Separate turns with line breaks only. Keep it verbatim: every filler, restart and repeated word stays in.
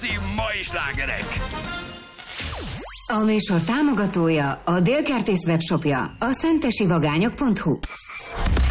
mai slágerek.
A műsor támogatója a Délkertész webshopja, a szentesi vagányok pont hu.